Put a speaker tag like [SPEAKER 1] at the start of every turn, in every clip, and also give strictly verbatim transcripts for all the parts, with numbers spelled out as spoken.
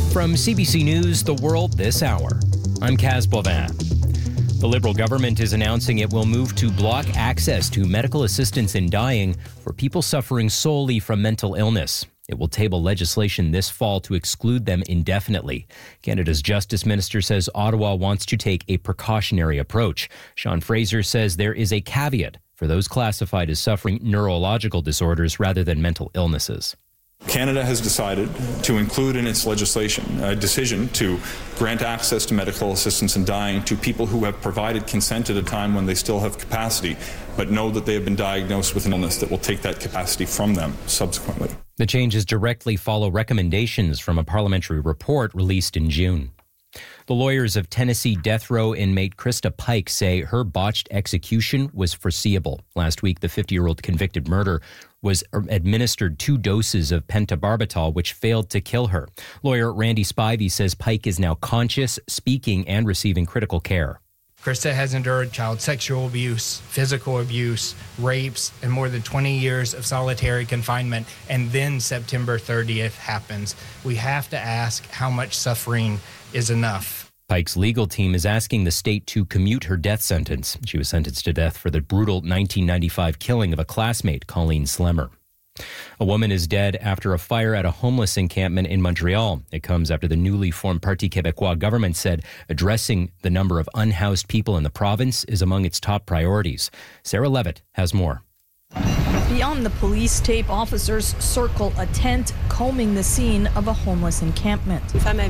[SPEAKER 1] From C B C News, The World This Hour, I'm Kaz Bovin. The Liberal government is announcing it will move to block access to medical assistance in dying for people suffering solely from mental illness. It will table legislation this fall to exclude them indefinitely. Canada's Justice Minister says Ottawa wants to take a precautionary approach. Sean Fraser says there is a caveat for those classified as suffering neurological disorders rather than mental illnesses.
[SPEAKER 2] Canada has decided to include in its legislation a decision to grant access to medical assistance in dying to people who have provided consent at a time when they still have capacity, but know that they have been diagnosed with an illness that will take that capacity from them subsequently.
[SPEAKER 1] The changes directly follow recommendations from a parliamentary report released in June. The lawyers of Tennessee death row inmate Krista Pike say her botched execution was foreseeable. Last week, the fifty-year-old convicted murderer was administered two doses of pentobarbital, which failed to kill her. Lawyer Randy Spivey says Pike is now conscious, speaking, and receiving critical care.
[SPEAKER 3] Krista has endured child sexual abuse, physical abuse, rapes, and more than twenty years of solitary confinement. And then September thirtieth happens. We have to ask how much suffering is enough.
[SPEAKER 1] Pike's legal team is asking the state to commute her death sentence. She was sentenced to death for the brutal nineteen ninety-five killing of a classmate, Colleen Slemmer. A woman is dead after a fire at a homeless encampment in Montreal. It comes after the newly formed Parti Québécois government said addressing the number of unhoused people in the province is among its top priorities. Sarah Levitt has more.
[SPEAKER 4] Beyond the police tape, officers circle a tent, combing the scene of a homeless encampment.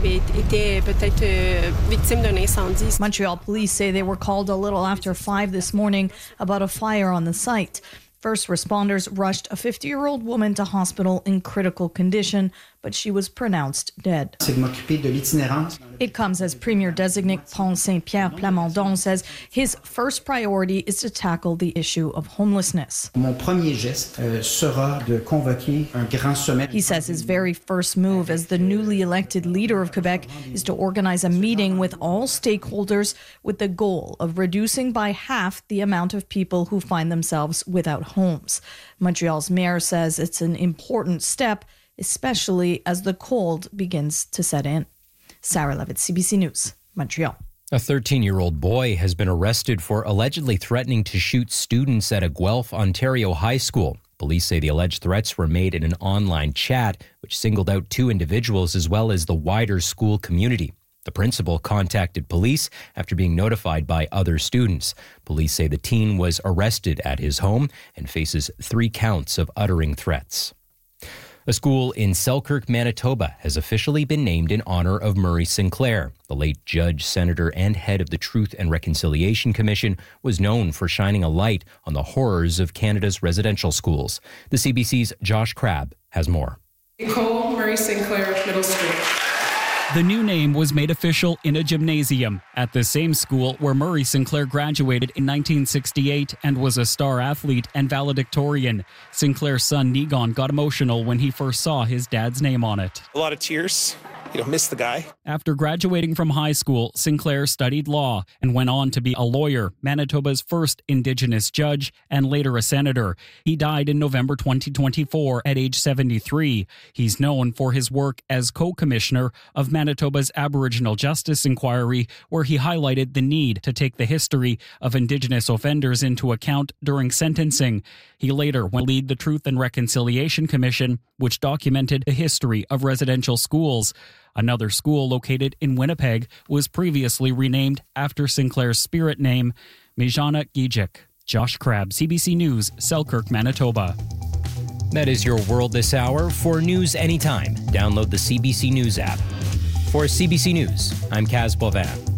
[SPEAKER 4] Montreal police say they were called a little after five this morning about a fire on the site. First responders rushed a fifty-year-old woman to hospital in critical condition, but she was pronounced dead. It comes as Premier-designate Paul Saint-Pierre Plamondon says his first priority is to tackle the issue of homelessness. He says his very first move as the newly elected leader of Quebec is to organize a meeting with all stakeholders with the goal of reducing by half the amount of people who find themselves without homes. Montreal's mayor says it's an important step, especially as the cold begins to set in. Sarah Levitt, C B C News, Montreal.
[SPEAKER 1] A thirteen-year-old boy has been arrested for allegedly threatening to shoot students at a Guelph, Ontario high school. Police say the alleged threats were made in an online chat, which singled out two individuals as well as the wider school community. The principal contacted police after being notified by other students. Police say the teen was arrested at his home and faces three counts of uttering threats. A school in Selkirk, Manitoba has officially been named in honor of Murray Sinclair. The late judge, senator, and head of the Truth and Reconciliation Commission was known for shining a light on the horrors of Canada's residential schools. The C B C's Josh Crabb has more.
[SPEAKER 5] Nicole Murray Sinclair Middle School.
[SPEAKER 6] The new name was made official in a gymnasium at the same school where Murray Sinclair graduated in nineteen sixty-eight and was a star athlete and valedictorian. Sinclair's son Negon got emotional when he first saw his dad's name on it.
[SPEAKER 7] A lot of tears. You know, miss the guy.
[SPEAKER 6] After graduating from high school, Sinclair studied law and went on to be a lawyer, Manitoba's first Indigenous judge, and later a senator. He died in November twenty twenty-four at age seventy-three. He's known for his work as co-commissioner of Manitoba's Aboriginal Justice Inquiry, where he highlighted the need to take the history of Indigenous offenders into account during sentencing. He later went to lead the Truth and Reconciliation Commission, which documented the history of residential schools. Another school located in Winnipeg was previously renamed after Sinclair's spirit name, Mijana Gijik. Josh Crabb, C B C News, Selkirk, Manitoba.
[SPEAKER 1] That is your World This Hour. For news anytime, download the C B C News app. For C B C News, I'm Kaz Bovin.